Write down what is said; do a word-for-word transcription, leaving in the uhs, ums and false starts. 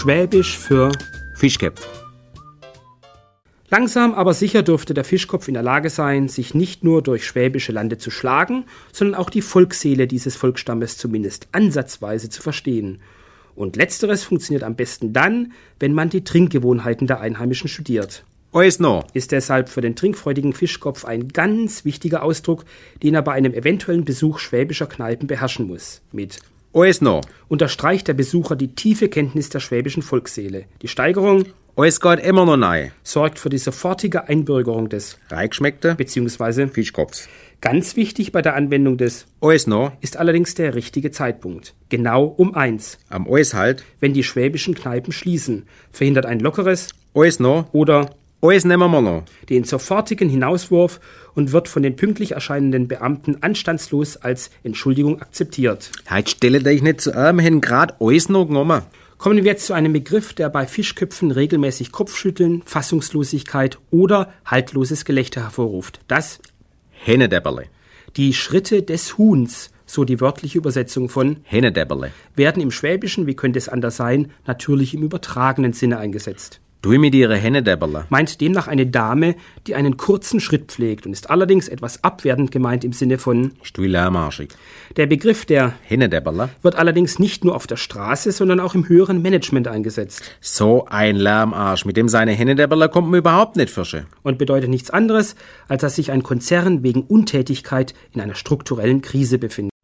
Schwäbisch für Fischköpf. Langsam aber sicher dürfte der Fischkopf in der Lage sein, sich nicht nur durch schwäbische Lande zu schlagen, sondern auch die Volksseele dieses Volksstammes zumindest ansatzweise zu verstehen. Und letzteres funktioniert am besten dann, wenn man die Trinkgewohnheiten der Einheimischen studiert. Alles noch. Ist deshalb für den trinkfreudigen Fischkopf ein ganz wichtiger Ausdruck, den er bei einem eventuellen Besuch schwäbischer Kneipen beherrschen muss. Mit Alles noch. unterstreicht der Besucher die tiefe Kenntnis der schwäbischen Volksseele. Die Steigerung Alles geht immer noch rein. sorgt für die sofortige Einbürgerung des Reingeschmeckte bzw. Fischkopf. Ganz wichtig bei der Anwendung des Alles noch. ist allerdings der richtige Zeitpunkt. Genau um eins. Am Alles halt. Wenn die schwäbischen Kneipen schließen, verhindert ein lockeres Alles noch. oder Alles nehmen wir noch. den sofortigen Hinauswurf und wird von den pünktlich erscheinenden Beamten anstandslos als Entschuldigung akzeptiert. Heute stelle dich nicht zu einem, hätten grad alles noch genommen. Kommen wir jetzt zu einem Begriff, der bei Fischköpfen regelmäßig Kopfschütteln, Fassungslosigkeit oder haltloses Gelächter hervorruft. Das Hennedäpperle. die Schritte des Huhns, so die wörtliche Übersetzung von, Hennedäpperle. werden im Schwäbischen, wie könnte es anders sein, natürlich im übertragenen Sinne eingesetzt. Du mit ihre Hennedäpperle. Meint demnach eine Dame, die einen kurzen Schritt pflegt und ist allerdings etwas abwertend gemeint im Sinne von, Ist du lärmarschig. der Begriff der Hennedäpperle. wird allerdings nicht nur auf der Straße, sondern auch im höheren Management eingesetzt So ein Lärmarsch. Mit dem seine Hennedäpperle kommt man überhaupt nicht fische. und bedeutet nichts anderes, als dass sich ein Konzern wegen Untätigkeit in einer strukturellen Krise befindet.